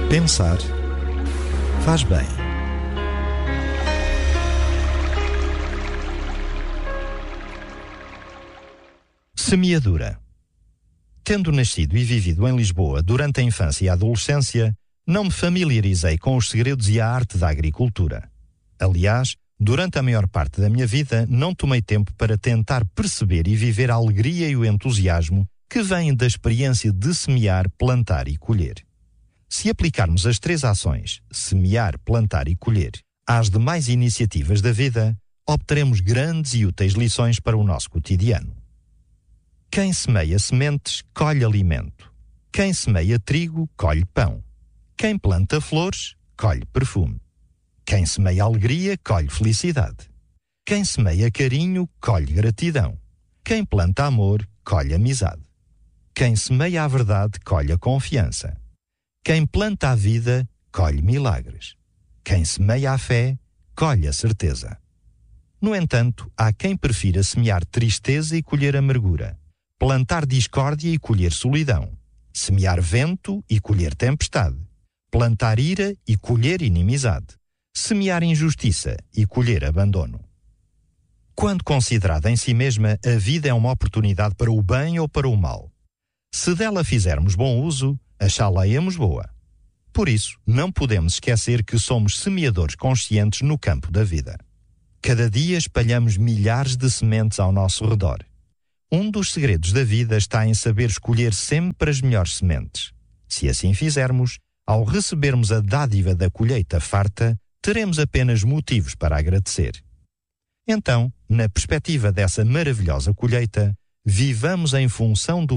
Pensar faz bem. Semeadura. Tendo nascido e vivido em Lisboa durante a infância e a adolescência, não me familiarizei com os segredos e a arte da agricultura. Aliás, durante a maior parte da minha vida, não tomei tempo para tentar perceber e viver a alegria e o entusiasmo que vêm da experiência de semear, plantar e colher. Se aplicarmos as 3 ações, semear, plantar e colher, às demais iniciativas da vida, obteremos grandes e úteis lições para o nosso cotidiano. Quem semeia sementes, colhe alimento. Quem semeia trigo, colhe pão. Quem planta flores, colhe perfume. Quem semeia alegria, colhe felicidade. Quem semeia carinho, colhe gratidão. Quem planta amor, colhe amizade. Quem semeia a verdade, colhe a confiança. Quem planta a vida, colhe milagres. Quem semeia a fé, colhe a certeza. No entanto, há quem prefira semear tristeza e colher amargura, plantar discórdia e colher solidão, semear vento e colher tempestade, plantar ira e colher inimizade, semear injustiça e colher abandono. Quando considerada em si mesma, a vida é uma oportunidade para o bem ou para o mal. Se dela fizermos bom uso, achá-la-emos boa. Por isso, não podemos esquecer que somos semeadores conscientes no campo da vida. Cada dia espalhamos milhares de sementes ao nosso redor. Um dos segredos da vida está em saber escolher sempre as melhores sementes. Se assim fizermos, ao recebermos a dádiva da colheita farta, teremos apenas motivos para agradecer. Então, na perspectiva dessa maravilhosa colheita, vivamos em função do